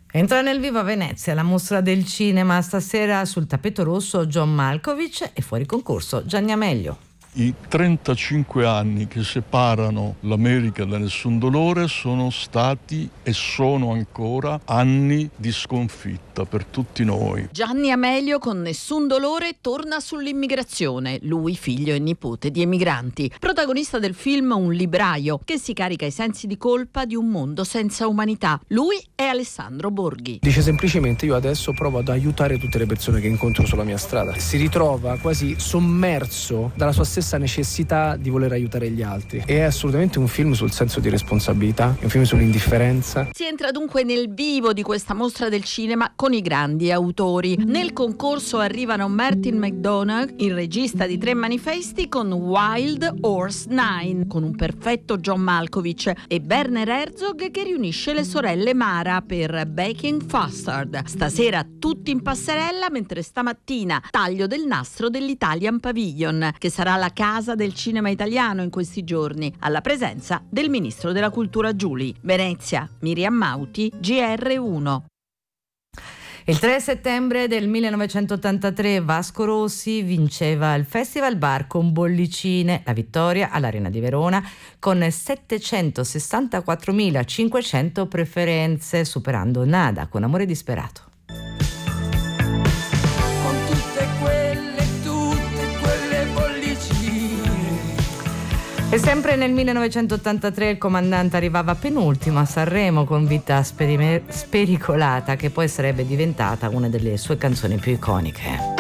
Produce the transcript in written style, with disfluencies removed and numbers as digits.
Entra nel Viva Venezia, la mostra del cinema. Stasera sul tappeto rosso John Malkovich e fuori concorso Gianni Amelio. I 35 anni che separano l'America da Nessun Dolore sono stati e sono ancora anni di sconfitta per tutti noi. Gianni Amelio con Nessun Dolore torna sull'immigrazione, lui figlio e nipote di emigranti. Protagonista del film un libraio che si carica i sensi di colpa di un mondo senza umanità. Lui è Alessandro Borghi. Dice semplicemente: io adesso provo ad aiutare tutte le persone che incontro sulla mia strada. Si ritrova quasi sommerso dalla sua stessa necessità di voler aiutare gli altri. È assolutamente un film sul senso di responsabilità, è un film sull'indifferenza. Si entra dunque nel vivo di questa mostra del cinema con i grandi autori. Nel concorso arrivano Martin McDonagh, il regista di 3 manifesti, con Wild Horse 9, con un perfetto John Malkovich, e Werner Herzog che riunisce le sorelle Mara per Baking Fastard. Stasera tutti in passerella, mentre stamattina taglio del nastro dell'Italian Pavilion, che sarà la casa del cinema italiano in questi giorni, alla presenza del ministro della cultura Giuli. Venezia, Miriam Mauti, GR1. Il 3 settembre del 1983 Vasco Rossi vinceva il Festival Bar con Bollicine, la vittoria all'Arena di Verona con 764.500 preferenze, superando Nada con Amore disperato. E sempre nel 1983 il comandante arrivava penultimo a Sanremo con Vita spericolata, che poi sarebbe diventata una delle sue canzoni più iconiche.